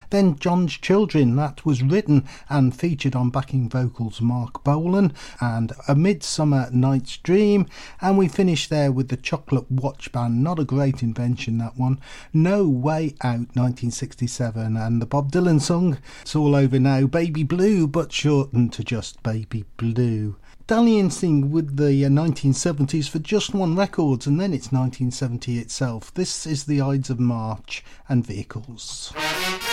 Then John's Children, that was written and featured on backing vocals Mark Bolan, and A Midsummer Night's Dream. And we finished there with the Chocolate Watch Band, not a great invention that one, No Way Out 1967, and the Bob Dylan song It's All Over Now, Baby Blue, but shortened to just Baby Blue. Dalliancing with the 1970s for Just One Records, and then it's 1970 itself. This is the Ides of March and Vehicles.